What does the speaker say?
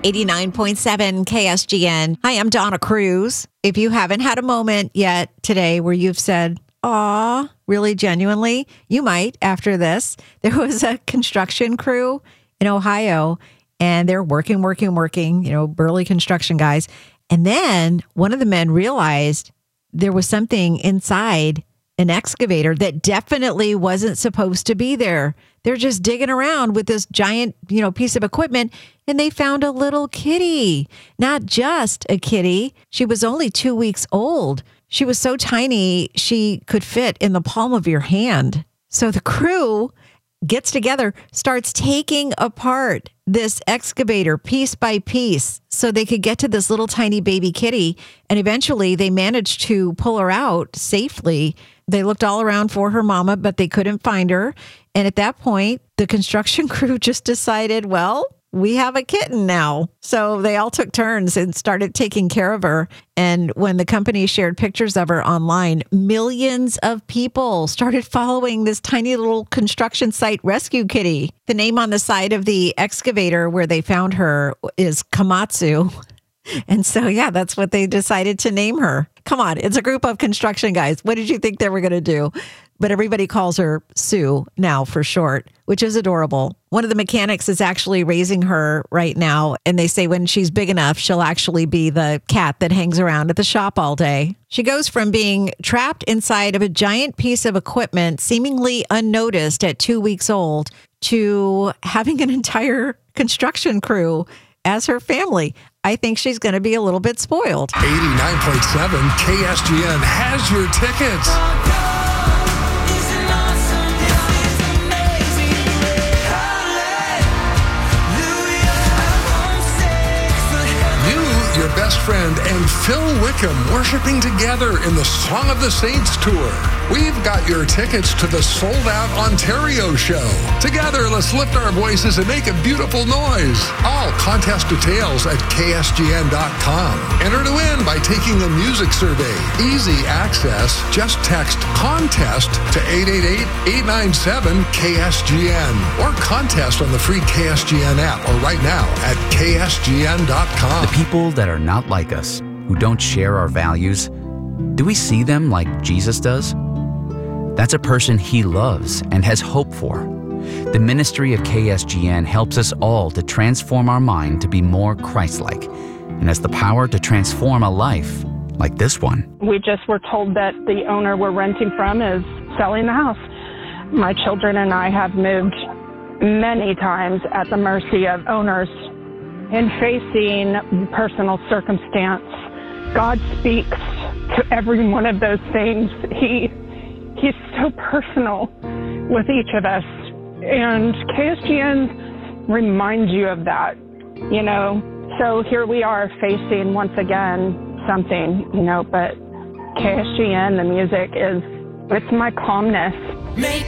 89.7 KSGN. Hi, I'm Donna Cruz. If you haven't had a moment yet today where you've said, aw, really genuinely, you might after this. There was a construction crew in Ohio, and they're working, burly construction guys. And then one of the men realized there was something inside an excavator that definitely wasn't supposed to be there. They're just digging around with this giant, piece of equipment, and they found a little kitty. Not just a kitty. She was only 2 weeks old. She was so tiny, she could fit in the palm of your hand. So the crew gets together, starts taking apart this excavator piece by piece so they could get to this little tiny baby kitty. And eventually they managed to pull her out safely. They looked all around for her mama, but they couldn't find her. And at that point, the construction crew just decided, well, we have a kitten now. So they all took turns and started taking care of her. And when the company shared pictures of her online, millions of people started following this tiny little construction site rescue kitty. The name on the side of the excavator where they found her is Komatsu. And so, that's what they decided to name her. Come on, it's a group of construction guys. What did you think they were going to do? But everybody calls her Sue now for short, which is adorable. One of the mechanics is actually raising her right now. And they say when she's big enough, she'll actually be the cat that hangs around at the shop all day. She goes from being trapped inside of a giant piece of equipment, seemingly unnoticed at 2 weeks old, to having an entire construction crew as her family. I think she's going to be a little bit spoiled. 89.7 KSGN has your tickets. Your best friend and Phil Wickham worshiping together in the Song of the Saints tour. We've got your tickets to the sold-out Ontario show. Together, let's lift our voices and make a beautiful noise. All contest details at ksgn.com. Enter to win by taking a music survey. Easy access. Just text CONTEST to 888-897-KSGN or contest on the free KSGN app or right now at ksgn.com. The people that are not like us, who don't share our values, do we see them like Jesus does? That's a person he loves and has hope for. The ministry of KSGN helps us all to transform our mind to be more Christ-like and has the power to transform a life like this one. We just were told that the owner we're renting from is selling the house. My children and I have moved many times at the mercy of owners. In facing personal circumstance, God speaks to every one of those things. He's so personal with each of us. And KSGN reminds you of that, So here we are facing, once again, something, but KSGN, the music it's my calmness.